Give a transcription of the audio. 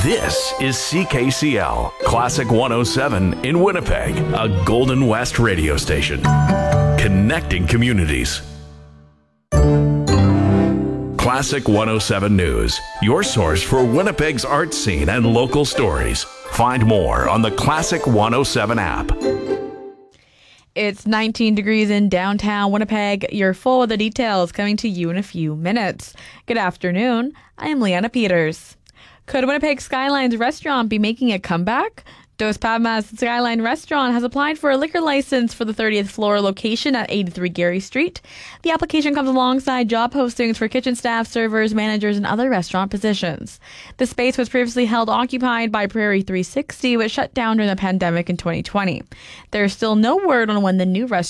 This is CKCL, Classic 107 in Winnipeg, a Golden West radio station. Connecting communities. Classic 107 News, your source for Winnipeg's art scene and local stories. Find more on the Classic 107 app. It's 19 degrees in downtown Winnipeg. You're full of the details coming to you in a few minutes. Good afternoon. I am Leanna Peters. Could Winnipeg Skylines Restaurant be making a comeback? Dos Palmas Skyline Restaurant has applied for a liquor license for the 30th floor location at 83 Gary Street. The application comes alongside job postings for kitchen staff, servers, managers, and other restaurant positions. The space was previously held occupied by Prairie 360, which shut down during the pandemic in 2020. There is still no word on when the new restaurant